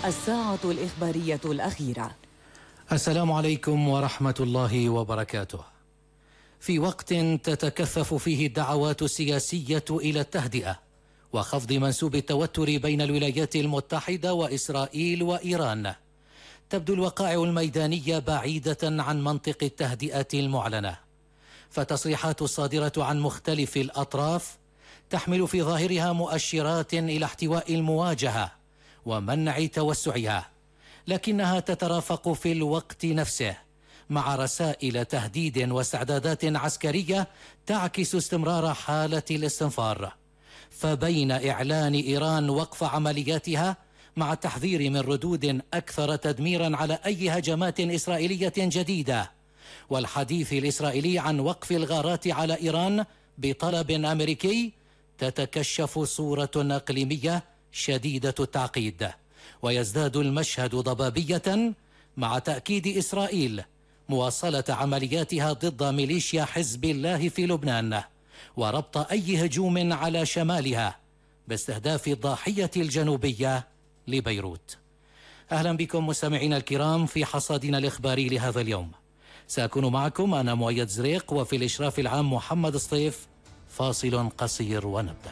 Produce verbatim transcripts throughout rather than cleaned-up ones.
الساعة الإخبارية الأخيرة. السلام عليكم ورحمة الله وبركاته. في وقت تتكثف فيه الدعوات السياسية إلى التهدئة وخفض منسوب التوتر بين الولايات المتحدة وإسرائيل وإيران، تبدو الوقائع الميدانية بعيدة عن منطق التهدئة المعلنة، فتصريحات الصادرة عن مختلف الأطراف تحمل في ظاهرها مؤشرات إلى احتواء المواجهة ومنع توسعها، لكنها تترافق في الوقت نفسه مع رسائل تهديد واستعدادات عسكرية تعكس استمرار حالة الاستنفار. فبين إعلان إيران وقف عملياتها مع التحذير من ردود أكثر تدميرا على أي هجمات إسرائيلية جديدة، والحديث الإسرائيلي عن وقف الغارات على إيران بطلب أمريكي، تتكشف صورة إقليمية شديدة التعقيد، ويزداد المشهد ضبابية مع تأكيد إسرائيل مواصلة عملياتها ضد ميليشيا حزب الله في لبنان، وربط أي هجوم على شمالها باستهداف الضاحية الجنوبية لبيروت. أهلا بكم مستمعينا الكرام في حصادنا الإخباري لهذا اليوم. سأكون معكم أنا مؤيد زريق، وفي الإشراف العام محمد سطيف. فاصل قصير ونبدأ.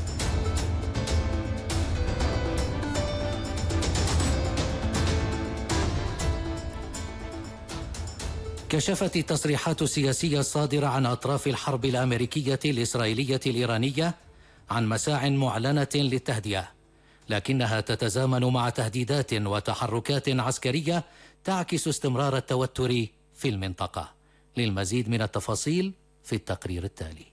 كشفت التصريحات السياسية الصادرة عن أطراف الحرب الأمريكية الإسرائيلية الإيرانية عن مساع معلنة للتهدئة، لكنها تتزامن مع تهديدات وتحركات عسكرية تعكس استمرار التوتر في المنطقة. للمزيد من التفاصيل في التقرير التالي.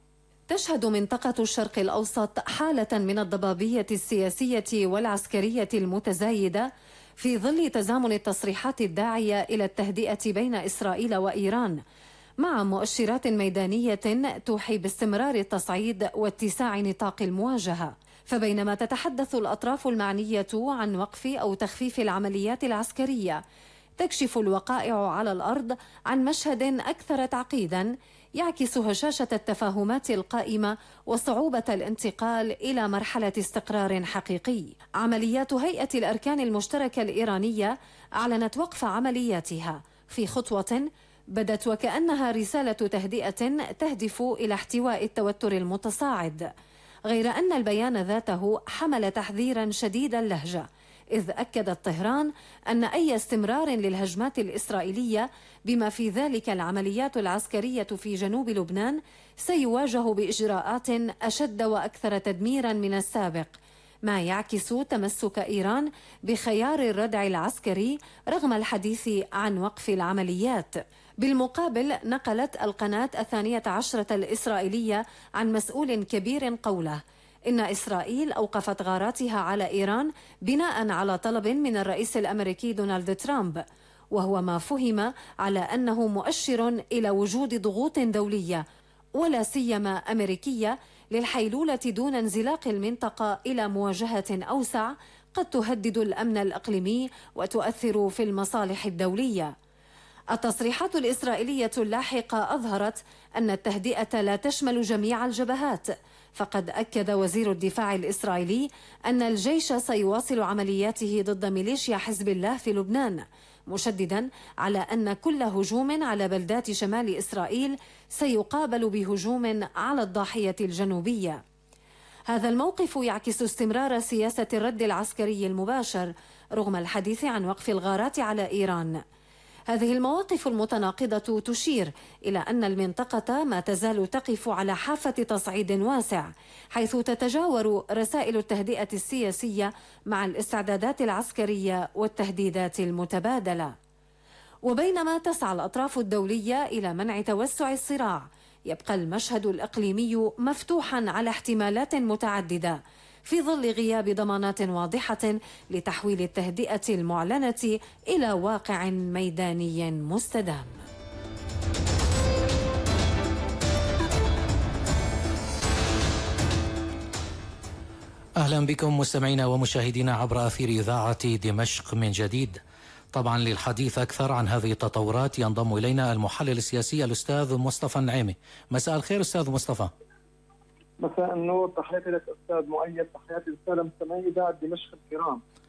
تشهد منطقة الشرق الأوسط حالة من الضبابية السياسية والعسكرية المتزايدة في ظل تزامن التصريحات الداعية إلى التهدئة بين إسرائيل وإيران، مع مؤشرات ميدانية توحي باستمرار التصعيد واتساع نطاق المواجهة. فبينما تتحدث الأطراف المعنية عن وقف أو تخفيف العمليات العسكرية، تكشف الوقائع على الأرض عن مشهد أكثر تعقيدا يعكس هشاشة التفاهمات القائمة وصعوبة الانتقال إلى مرحلة استقرار حقيقي. عمليات هيئة الأركان المشتركة الإيرانية أعلنت وقف عملياتها في خطوة بدت وكأنها رسالة تهدئة تهدف إلى احتواء التوتر المتصاعد، غير أن البيان ذاته حمل تحذيرا شديد اللهجة، إذ أكدت طهران أن أي استمرار للهجمات الإسرائيلية بما في ذلك العمليات العسكرية في جنوب لبنان سيواجه بإجراءات أشد وأكثر تدميرا من السابق، ما يعكس تمسك إيران بخيار الردع العسكري رغم الحديث عن وقف العمليات. بالمقابل، نقلت القناة الثانية عشرة الإسرائيلية عن مسؤول كبير قوله إن إسرائيل أوقفت غاراتها على إيران بناء على طلب من الرئيس الأمريكي دونالد ترامب، وهو ما فهم على أنه مؤشر إلى وجود ضغوط دولية ولا سيما أمريكية للحيلولة دون انزلاق المنطقة إلى مواجهة أوسع قد تهدد الأمن الإقليمي وتؤثر في المصالح الدولية. التصريحات الإسرائيلية اللاحقة أظهرت أن التهدئة لا تشمل جميع الجبهات، فقد أكد وزير الدفاع الإسرائيلي أن الجيش سيواصل عملياته ضد ميليشيا حزب الله في لبنان، مشددا على أن كل هجوم على بلدات شمال إسرائيل سيقابل بهجوم على الضاحية الجنوبية. هذا الموقف يعكس استمرار سياسة الرد العسكري المباشر رغم الحديث عن وقف الغارات على إيران. هذه المواقف المتناقضة تشير إلى أن المنطقة ما تزال تقف على حافة تصعيد واسع، حيث تتجاور رسائل التهدئة السياسية مع الاستعدادات العسكرية والتهديدات المتبادلة. وبينما تسعى الأطراف الدولية إلى منع توسع الصراع، يبقى المشهد الإقليمي مفتوحا على احتمالات متعددة في ظل غياب ضمانات واضحة لتحويل التهدئة المعلنة إلى واقع ميداني مستدام. أهلا بكم مستمعينا ومشاهدينا عبر أثير إذاعة دمشق من جديد. طبعا للحديث أكثر عن هذه التطورات ينضم إلينا المحلل السياسي الأستاذ مصطفى النعيمي. مساء الخير أستاذ مصطفى. مساء النور، تحياتي لك أستاذ مؤيد، تحياتي للسادة مستمعي إذاعة دمشق الكرام.